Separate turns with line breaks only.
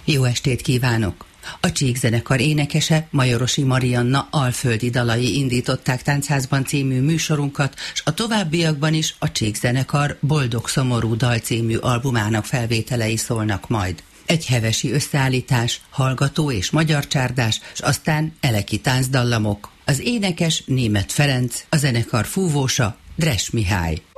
Jó estét kívánok! A Csíkzenekar énekese, Majorosi Marianna Alföldi dalai indították Táncházban című műsorunkat, s a továbbiakban is a Csíkzenekar Boldog Szomorú dal című albumának felvételei szólnak majd. Egy hevesi összeállítás, hallgató és magyar csárdás, s aztán eleki táncdallamok. Az énekes Németh Ferenc, a zenekar fúvósa Dress Mihály.